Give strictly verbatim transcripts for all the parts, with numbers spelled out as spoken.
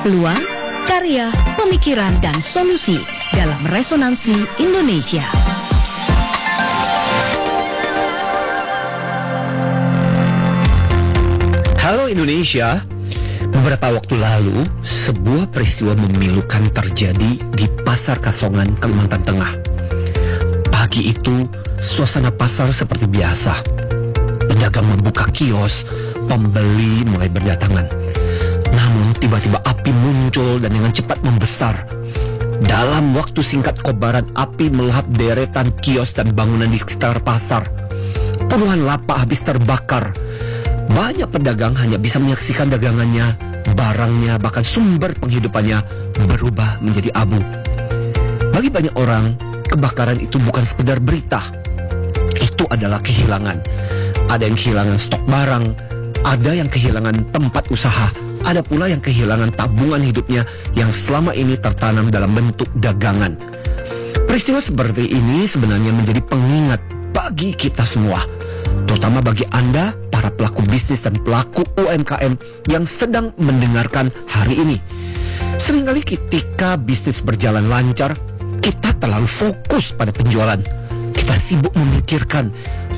peluang, karya, pemikiran, dan solusi dalam Resonansi Indonesia. Halo Indonesia. Beberapa waktu lalu, sebuah peristiwa memilukan terjadi di Pasar Kasongan, Kalimantan Tengah. Pagi itu, suasana pasar seperti biasa. Pedagang membuka kios, pembeli mulai berdatangan. Namun tiba-tiba api muncul dan dengan cepat membesar. Dalam waktu singkat kobaran api melahap deretan kios dan bangunan di sekitar pasar. Puluhan lapak habis terbakar. Banyak pedagang hanya bisa menyaksikan dagangannya, barangnya, bahkan sumber penghidupannya berubah menjadi abu. Bagi banyak orang, kebakaran itu bukan sekedar berita. Itu adalah kehilangan. Ada yang kehilangan stok barang, ada yang kehilangan tempat usaha, ada pula yang kehilangan tabungan hidupnya yang selama ini tertanam dalam bentuk dagangan. Peristiwa seperti ini sebenarnya menjadi pengingat bagi kita semua, terutama bagi Anda, para pelaku bisnis dan pelaku U M K M yang sedang mendengarkan hari ini. Seringkali ketika bisnis berjalan lancar, kita terlalu fokus pada penjualan. Kita sibuk memikirkan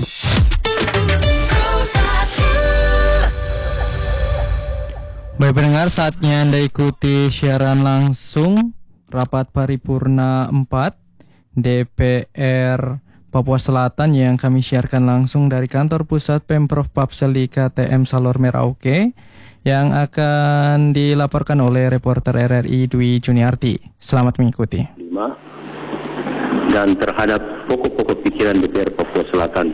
Baik pendengar, saatnya Anda ikuti siaran langsung Rapat Paripurna empat D P R Papua Selatan yang kami siarkan langsung dari kantor pusat Pemprov Papsel di K T M Salor Merauke, yang akan dilaporkan oleh reporter R R I Dwi Juniarti. Selamat mengikuti. lima Dan terhadap pokok-pokok pikiran D P R Papua Selatan.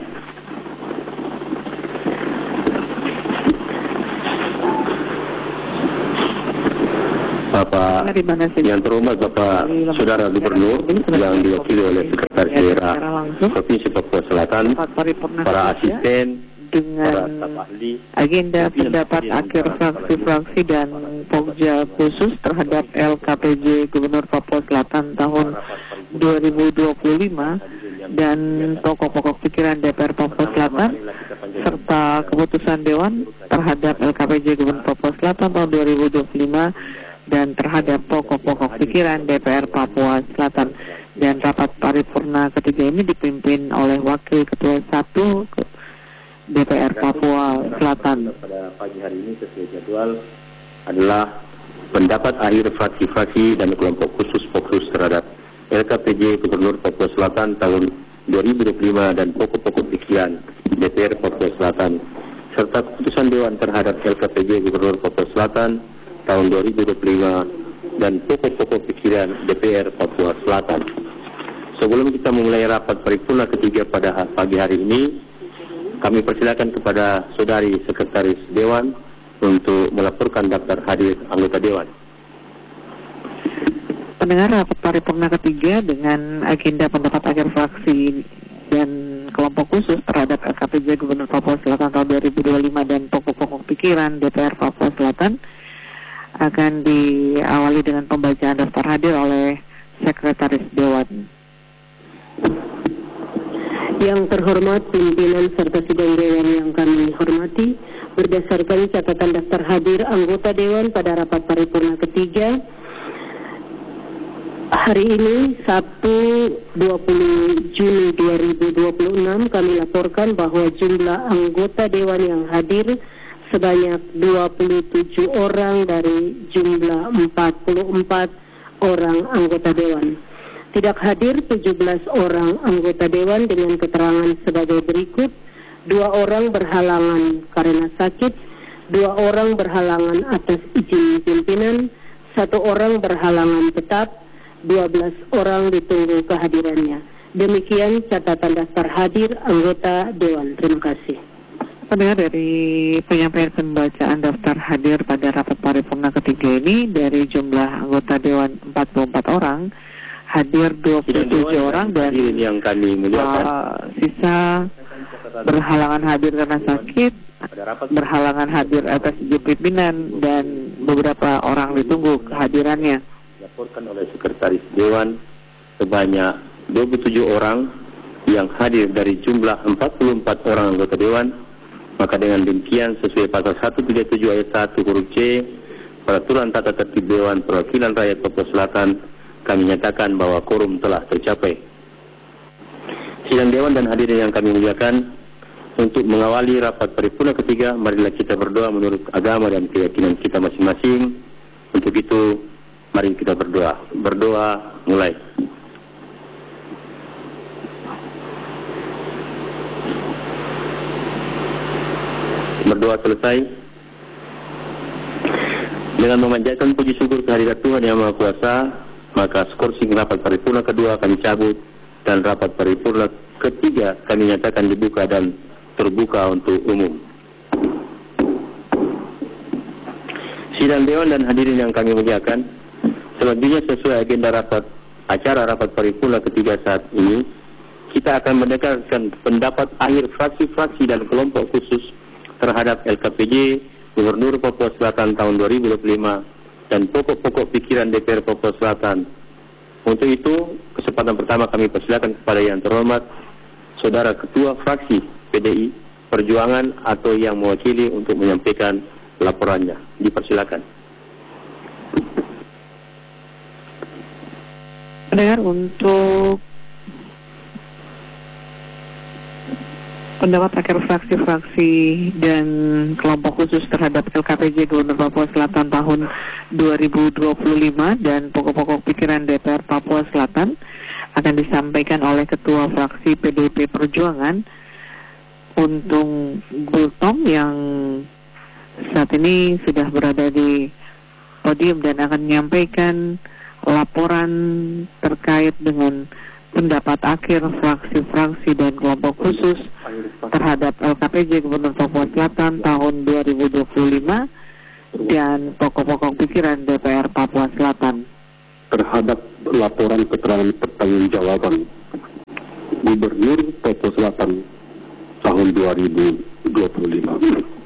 Bapak yang terhormat Bapak Saudara Gubernur yang diwakili oleh Sekretaris Daerah Provinsi Papua Selatan, para asisten, dengan agenda pendapat akhir fraksi-fraksi dan pokja khusus terhadap L K P J Gubernur Papua Selatan tahun dua ribu dua puluh lima dan pokok-pokok pikiran D P R Papua Selatan serta keputusan Dewan terhadap L K P J Gubernur Papua Selatan tahun dua ribu dua puluh lima dan terhadap pokok-pokok pikiran D P R Papua Selatan. Dan rapat paripurna ketiga ini dipimpin oleh Wakil Ketua satu D P R Papua Selatan. Pada pagi hari ini sesuai jadwal adalah pendapat akhir fraksi-fraksi dan kelompok khusus fokus terhadap L K P J Gubernur Papua Selatan tahun dua ribu dua puluh lima dan pokok-pokok pikiran D P R Papua Selatan serta keputusan Dewan terhadap L K P J Gubernur Papua Selatan tahun dua ribu dua puluh lima dan pokok-pokok pikiran D P R Papua Selatan. Sebelum kita memulai rapat paripurna ketiga pada pagi hari ini, kami persilakan kepada Saudari Sekretaris Dewan untuk melaporkan daftar hadir anggota Dewan. Pendengar, rapat paripurna ketiga dengan agenda pendapat akhir fraksi dan kelompok khusus terhadap L K P J Gubernur Papua Selatan tahun dua ribu dua puluh lima dan pokok-pokok pikiran D P R Papua Selatan akan diawali dengan pembacaan daftar hadir oleh Sekretaris Dewan. Yang terhormat pimpinan serta sidang Dewan yang kami hormati, berdasarkan catatan daftar hadir anggota Dewan pada rapat paripurna ketiga hari ini Sabtu dua puluh Juni dua ribu dua puluh enam, kami laporkan bahwa jumlah anggota Dewan yang hadir sebanyak dua puluh tujuh orang dari jumlah empat puluh empat orang anggota Dewan. Tidak hadir tujuh belas orang anggota Dewan dengan keterangan sebagai berikut: dua orang berhalangan karena sakit, dua orang berhalangan atas izin pimpinan, satu orang berhalangan tetap, dua belas orang ditunggu kehadirannya. Demikian catatan daftar hadir anggota Dewan. Terima kasih. Pendengar, dari penyampaian pembacaan daftar hadir pada rapat paripurna ketiga ini, dari jumlah anggota Dewan empat puluh empat orang, hadir dua puluh tujuh orang dan yang kami muliakan, uh, sisa berhalangan hadir karena sakit, berhalangan hadir atas izin pimpinan, dan beberapa orang ditunggu kehadirannya. Dilaporkan oleh Sekretaris Dewan sebanyak dua puluh tujuh orang yang hadir dari jumlah empat puluh empat orang anggota Dewan. Maka dengan demikian sesuai pasal seratus tiga puluh tujuh ayat satu huruf C Peraturan Tata Tertib Dewan Perwakilan Rakyat Papua Selatan, kami nyatakan bahwa quorum telah tercapai. Sidang Dewan dan hadirin yang kami muliakan, untuk mengawali rapat paripurna ketiga, marilah kita berdoa menurut agama dan keyakinan kita masing-masing. Untuk itu, mari kita berdoa. Berdoa mulai. Berdoa selesai. Dengan memanjatkan puji syukur kehadirat Tuhan Yang Maha Kuasa, maka skorsing rapat paripurna kedua kami cabut dan rapat paripurna ketiga kami nyatakan dibuka dan terbuka untuk umum. Sidang Dewan dan hadirin yang kami muliakan, selebihnya sesuai agenda rapat acara rapat paripurna ketiga saat ini, kita akan mendengarkan pendapat akhir fraksi-fraksi dan kelompok khusus terhadap L K P J Gubernur Papua Selatan tahun dua ribu dua puluh lima dan pokok-pokok pikiran D P R Papua Selatan. Untuk itu, kesempatan pertama kami persilakan kepada yang terhormat Saudara Ketua Fraksi P D I Perjuangan atau yang mewakili untuk menyampaikan laporannya. Dipersilakan. Pendengar, untuk pendapat akhir fraksi-fraksi dan kelompok khusus terhadap L K P J Gubernur Papua Selatan tahun dua ribu dua puluh lima dan pokok-pokok pikiran D P R Papua Selatan akan disampaikan oleh Ketua Fraksi P D I P Perjuangan Untung Gultom yang saat ini sudah berada di podium dan akan menyampaikan laporan terkait dengan pendapat akhir fraksi-fraksi dan kelompok khusus terhadap L K P J Gubernur Papua Selatan tahun dua ribu dua puluh lima dan pokok-pokok pikiran D P R Papua Selatan. Terhadap laporan keterangan pertanggungjawaban Gubernur Papua Selatan tahun dua ribu dua puluh lima.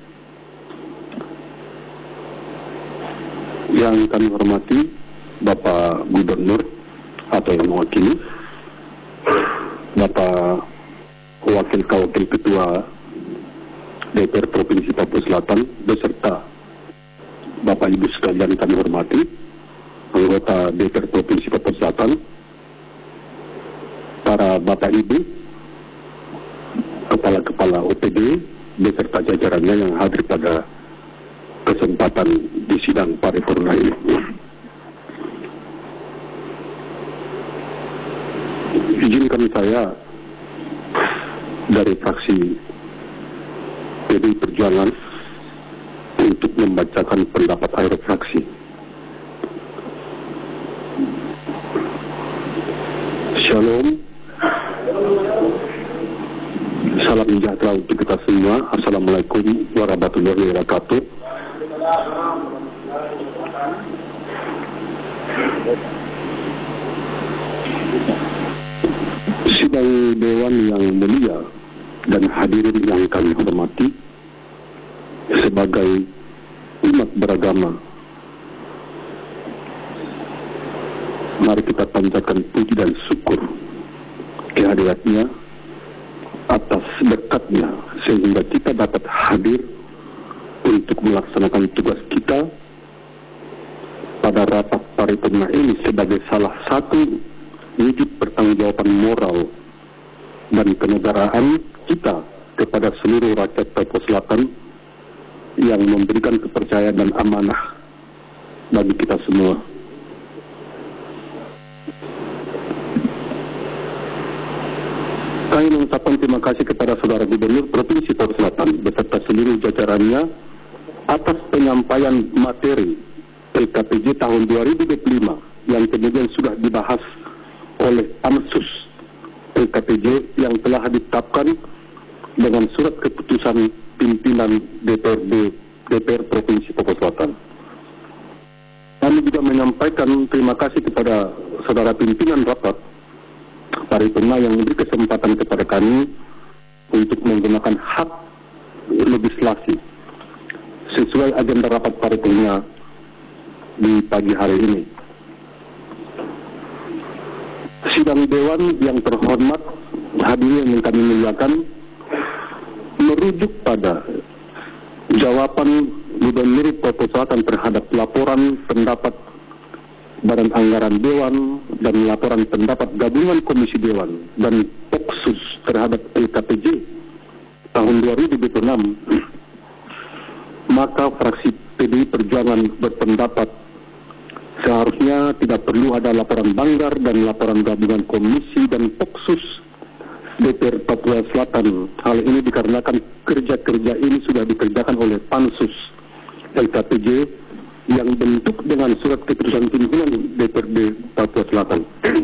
Yang kami hormati Bapak Gubernur atau yang mewakili, Bapak Wakil-Wakil Ketua D P R Provinsi Papua Selatan beserta Bapak Ibu sekalian kami hormati, anggota D P R Provinsi Papua Selatan, para Bapak Ibu, Kepala-Kepala O P D beserta jajarannya yang hadir pada kesempatan di sidang paripurna ini. Izinkan saya dari fraksi P D I Perjuangan untuk membacakan pendapat akhir fraksi. Shalom, salam sejahtera untuk kita semua. Assalamualaikum warahmatullahi wabarakatuh. Sidang Dewan yang mulia dan hadirin yang kami hormati, sebagai umat beragama, mari kita panjatkan puji dan syukur kehadiratnya atas berkatnya sehingga kita dapat hadir untuk melaksanakan tugas kita pada rapat paripurna ini sebagai salah satu wujud pertanggungjawaban moral dan kenegaraan kita kepada seluruh rakyat Papua Selatan yang memberikan kepercayaan dan amanah bagi kita semua. Kami mengucapkan terima kasih kepada Saudara Gubernur Provinsi Papua Selatan beserta seluruh jajarannya atas penyampaian materi L K P J tahun dua ribu dua puluh lima yang kemudian sudah dibahas oleh Pansus L K P J yang telah ditetapkan dengan surat keputusan pimpinan D P R D D P R Provinsi Papua Selatan. Kami juga menyampaikan terima kasih kepada saudara pimpinan rapat paripurna yang memberi kesempatan kepada kami untuk menggunakan hak legislasi sesuai agenda rapat paripurna di pagi hari ini. Sidang Dewan yang terhormat, hadirin yang kami muliakan, merujuk pada jawaban Gubernur Papua Selatan terhadap laporan pendapat Badan Anggaran Dewan dan laporan pendapat Gabungan Komisi Dewan dan Poksus terhadap L K P J tahun dua ribu dua puluh enam, maka fraksi P D I Perjuangan berpendapat seharusnya tidak perlu ada laporan Banggar dan laporan Gabungan Komisi dan Poksus D P R Papua Selatan. Hal ini dikarenakan kerja-kerja ini sudah dikerjakan oleh Pansus L K P J yang bentuk dengan surat keputusan pimpinan D P R D Papua Selatan.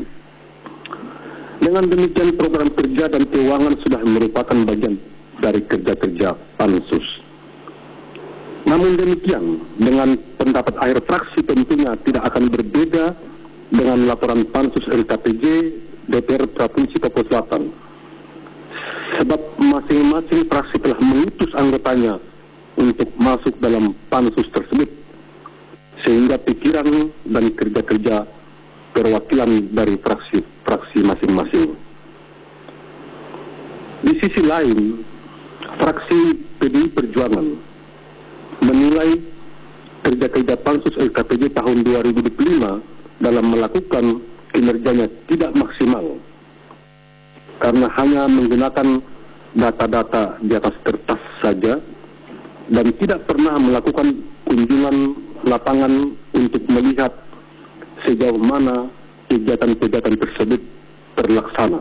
Dengan demikian program kerja dan keuangan sudah merupakan bagian dari kerja-kerja Pansus. Namun demikian, dengan pendapat akhir fraksi tentunya tidak akan berbeda dengan laporan Pansus L K P J D P R Provinsi Papua Selatan. Sebab masing-masing fraksi telah mengutus anggotanya untuk masuk dalam Pansus tersebut, sehingga pikiran dan kerja-kerja perwakilan dari fraksi-fraksi masing-masing. Di sisi lain, fraksi P D I Perjuangan menilai kerja-kerja Pansus L K P J tahun dua ribu dua puluh lima dalam melakukan kinerjanya tidak maksimal karena hanya menggunakan data-data di atas kertas saja dan tidak pernah melakukan kunjungan lapangan untuk melihat sejauh mana kegiatan-kegiatan tersebut terlaksana.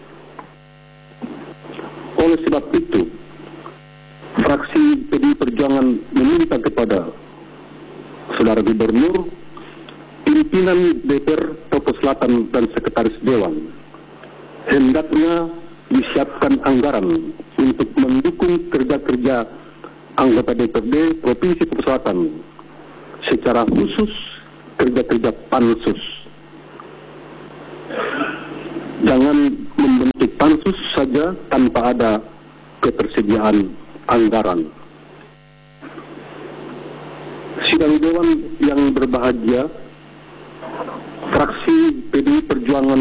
Oleh sebab itu, fraksi P D I Perjuangan meminta kepada Saudara Gubernur, pimpinan D P R Papua Selatan dan Sekretaris Dewan hendaknya disiapkan anggaran untuk mendukung kerja-kerja anggota D P R D Provinsi Papua Selatan, secara khusus kerja-kerja Pansus. Jangan membentuk Pansus saja tanpa ada ketersediaan anggaran. Sidang Dewan yang berbahagia, fraksi P D I Perjuangan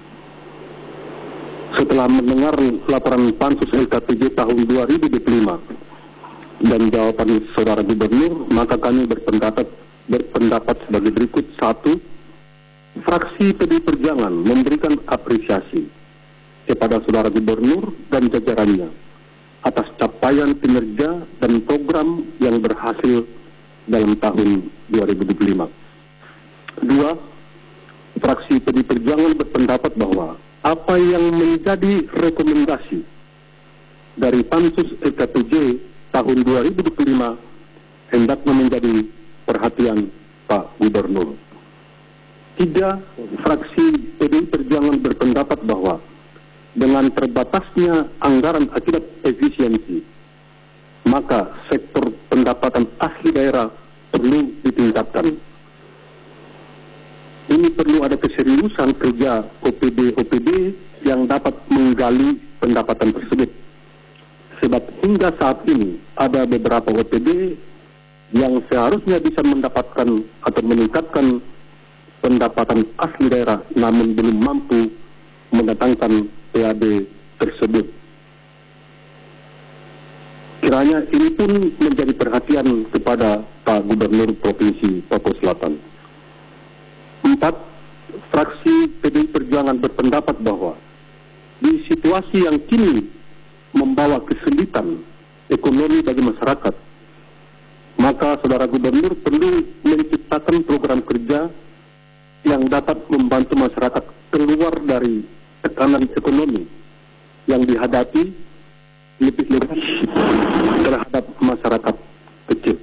setelah mendengar laporan Pansus L K P J tahun dua ribu dua puluh lima dan jawaban Saudara Gubernur, maka kami berpendapat berpendapat sebagai berikut. Satu, fraksi P D I Perjuangan memberikan apresiasi kepada Saudara Gubernur dan jajarannya atas capaian kinerja dan program yang berhasil dalam tahun dua ribu dua puluh lima. Dua, fraksi P D I Perjuangan berpendapat bahwa apa yang menjadi rekomendasi dari Pansus L K P J tahun dua ribu dua puluh lima hendaknya menjadi perhatian Pak Gubernur. Tiga, fraksi P D I Perjuangan berpendapat bahwa dengan terbatasnya anggaran akibat efisiensi, maka sektor pendapatan asli daerah perlu ditingkatkan. Ini perlu ada keseriusan kerja O P D O P D yang dapat menggali pendapatan tersebut. Sebab hingga saat ini ada beberapa O P D yang seharusnya bisa mendapatkan atau meningkatkan pendapatan asli daerah namun belum mampu mendatangkan P A D tersebut. Kiranya ini pun menjadi perhatian kepada Pak Gubernur Provinsi Papua Selatan. Empat, fraksi P D I Perjuangan berpendapat bahwa di situasi yang kini membawa kesulitan ekonomi bagi masyarakat, maka Saudara Gubernur perlu menciptakan program kerja yang dapat membantu masyarakat keluar dari tekanan ekonomi yang dihadapi lebih-lebih terhadap masyarakat kecil.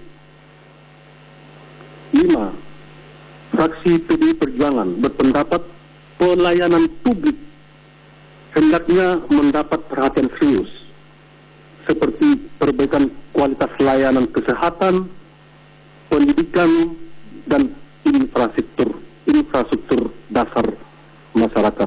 Lima, fraksi P D I Perjuangan berpendapat pelayanan publik hendaknya mendapat perhatian serius, seperti perbaikan kualitas layanan kesehatan, pendidikan, dan infrastruktur infrastruktur dasar masyarakat.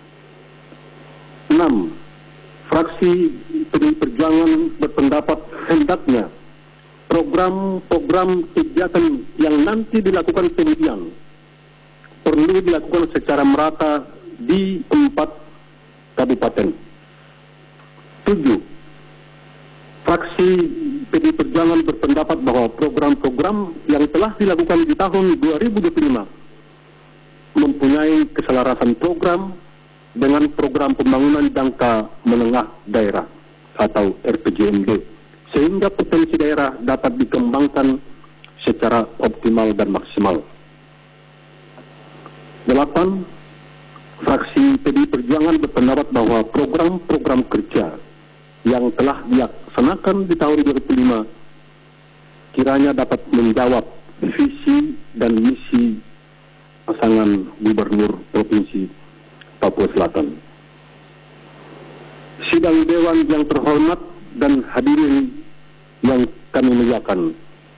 Enam, fraksi P D I Perjuangan berpendapat hendaknya program-program kegiatan yang nanti dilakukan penelitian perlu dilakukan secara merata di empat kabupaten. Tujuh, fraksi P D I Perjuangan berpendapat berpendapat bahwa program-program yang telah dilakukan di tahun dua ribu dua puluh lima mempunyai keselarasan program dengan program pembangunan jangka menengah daerah atau R P J M D, sehingga potensi daerah dapat dikembangkan secara optimal dan maksimal. Delapan, fraksi P D I Perjuangan berpendapat bahwa program-program kerja yang telah dilaksanakan di tahun dua ribu lima kiranya dapat menjawab visi dan misi pasangan Gubernur Provinsi Papua Selatan. Sidang Dewan yang terhormat dan hadirin yang kami muliakan,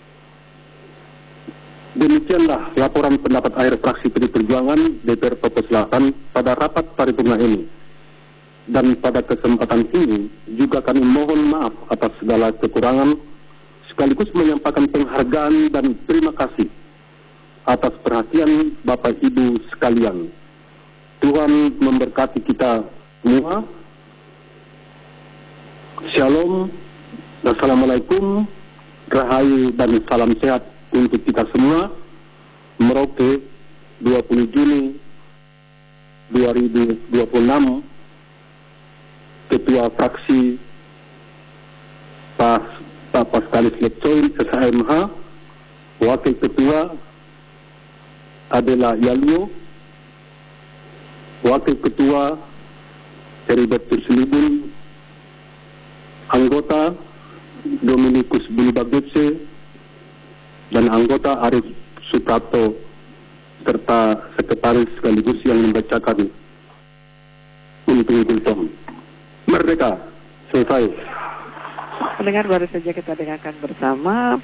demikianlah laporan pendapat akhir fraksi P D I Perjuangan D P R Papua Selatan pada rapat paripurna ini. Dan pada kesempatan ini juga kami mohon maaf atas segala kekurangan, sekaligus menyampaikan penghargaan dan terima kasih atas perhatian Bapak Ibu sekalian. Tuhan memberkati kita semua. Shalom, Assalamualaikum, Rahayu dan salam sehat untuk kita semua. Merauke dua puluh Juni dua ribu dua puluh enam, Ketua Fraksi Pak Pak Paskalis Lepcoin S H M H, Wakil Ketua Adela Yalio, Wakil Ketua Heribertus Libun, anggota Dominikus Bulibagetse, dan anggota Arif Suprapto, serta sekretaris sekaligus yang membacakan untuk Gultom. Merdeka, selesai. Pendengar, baru saja kita dengarkan bersama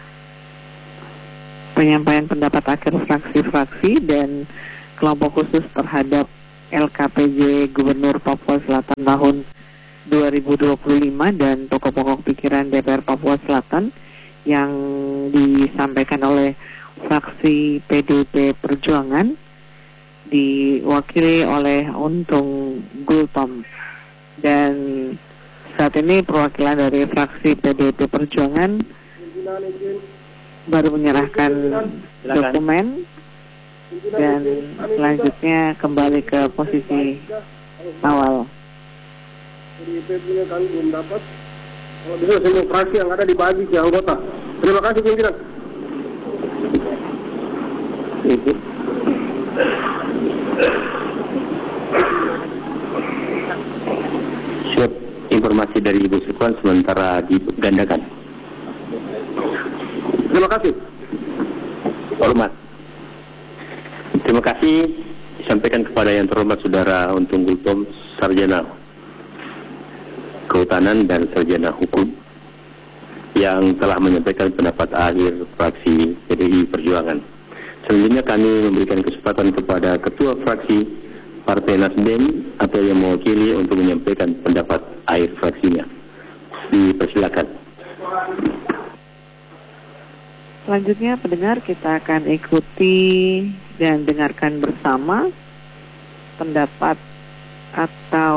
penyampaian pendapat akhir fraksi-fraksi dan kelompok khusus terhadap L K P J Gubernur Papua Selatan tahun dua ribu dua puluh lima dan pokok-pokok pikiran D P R Papua Selatan yang disampaikan oleh fraksi P D I P Perjuangan diwakili oleh Untung Gultom. Dan saat ini perwakilan dari fraksi P D I P Perjuangan baru menyerahkan dokumen dan selanjutnya kembali ke posisi awal. P D I P punya kami belum dapat. Kalau bisa semua fraksi yang ada dibagi ke anggota. Terima kasih pimpinan. Siap, informasi dari Ibu Sekwan sementara digandakan. Terima kasih. Hormat. Terima kasih disampaikan kepada yang terhormat Saudara Untung Gultom, Sarjana Kehutanan dan Sarjana Hukum, yang telah menyampaikan pendapat akhir fraksi P D I Perjuangan. Selanjutnya kami memberikan kesempatan kepada Ketua Fraksi Partai Nasdem atau yang mewakili untuk menyampaikan pendapat akhir fraksinya. Dipersilakan. Selanjutnya pendengar, kita akan ikuti dan dengarkan bersama pendapat atau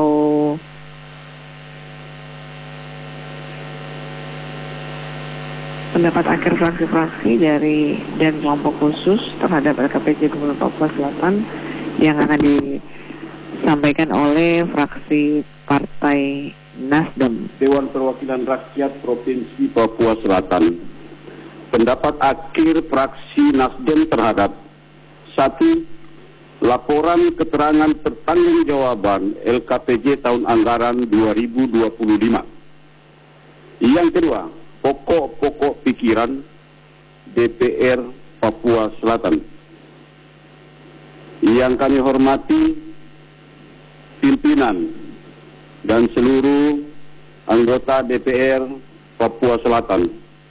pendapat akhir fraksi-fraksi dari dan kelompok khusus terhadap L K P J Gubernur Papua Selatan yang akan disampaikan oleh fraksi Partai Nasdem. Dewan Perwakilan Rakyat Provinsi Papua Selatan. Pendapat akhir fraksi Nasdem terhadap satu. Laporan keterangan pertanggungjawaban L K P J tahun anggaran dua ribu dua puluh lima. Yang kedua, pokok-pokok pikiran D P R Papua Selatan. Yang kami hormati pimpinan dan seluruh anggota D P R Papua Selatan.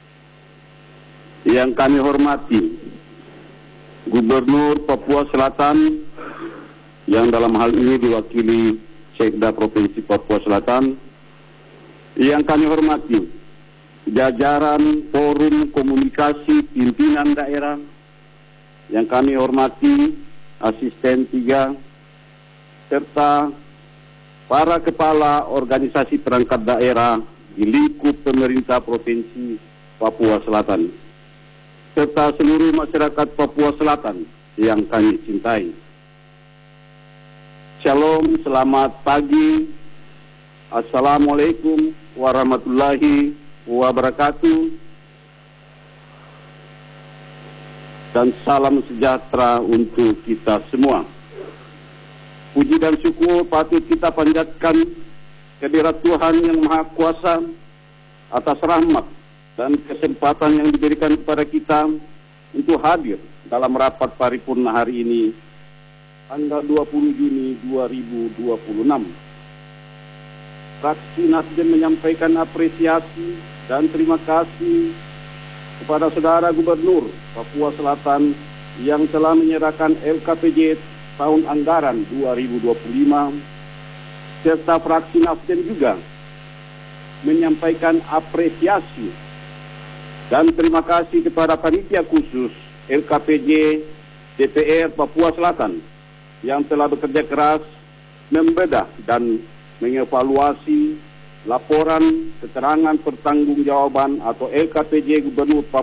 Yang kami hormati Gubernur Papua Selatan yang dalam hal ini diwakili Sekda Provinsi Papua Selatan. Yang kami hormati jajaran forum komunikasi pimpinan daerah. Yang kami hormati asisten tiga serta para kepala organisasi perangkat daerah di lingkup pemerintah provinsi Papua Selatan, serta seluruh masyarakat Papua Selatan yang kami cintai. Shalom, selamat pagi. Assalamualaikum warahmatullahi wabarakatuh. Dan salam sejahtera untuk kita semua. Puji dan syukur patut kita panjatkan kehadirat Tuhan yang Maha Kuasa atas rahmat dan kesempatan yang diberikan kepada kita untuk hadir dalam rapat paripurna hari ini, tanggal dua puluh Juni dua ribu dua puluh enam. Fraksi Nasdem menyampaikan apresiasi dan terima kasih kepada Saudara Gubernur Papua Selatan yang telah menyerahkan L K P J tahun anggaran dua ribu dua puluh lima, serta fraksi Nasdem juga menyampaikan apresiasi dan terima kasih kepada panitia khusus L K P J D P R Papua Selatan yang telah bekerja keras membedah dan mengevaluasi laporan keterangan pertanggungjawaban atau L K P J Gubernur Papua